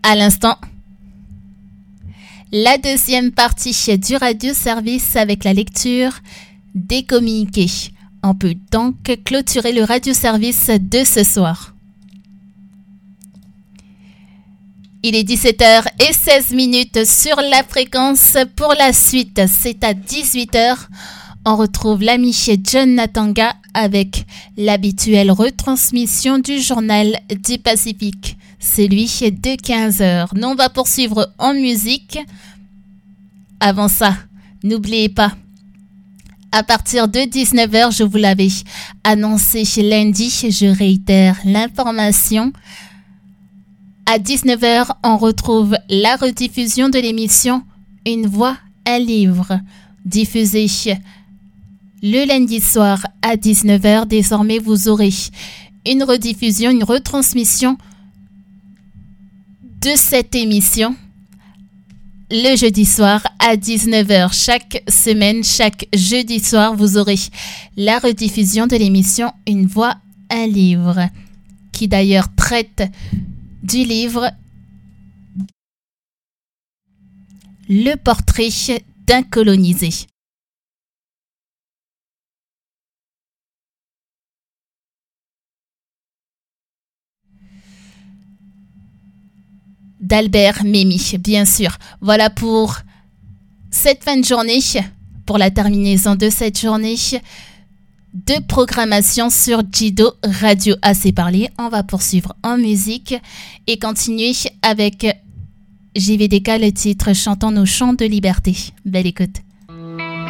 À l'instant, la deuxième partie du radio-service avec la lecture des communiqués. On peut donc clôturer le radio-service de ce soir. Il est 17h16 sur la fréquence. Pour la suite, c'est à 18h. On retrouve l'ami John Natanga avec l'habituelle retransmission du journal du Pacifique. Celui de 15h. Nous, on va poursuivre en musique. Avant ça, n'oubliez pas, à partir de 19h, je vous l'avais annoncé lundi, je réitère l'information. À 19h, on retrouve la rediffusion de l'émission Une voix, un livre, diffusée le lundi soir à 19h. Désormais, vous aurez une rediffusion, une retransmission de cette émission le jeudi soir à 19h. Chaque semaine, chaque jeudi soir, vous aurez la rediffusion de l'émission Une voix, un livre, qui d'ailleurs traite du livre Le portrait d'un colonisé. D'Albert Memmi, bien sûr. Voilà pour cette fin de journée, pour la terminaison de cette journée de programmation sur Jido Radio. Assez parlé, on va poursuivre en musique et continuer avec JVDK, le titre Chantons nos chants de liberté. Belle écoute.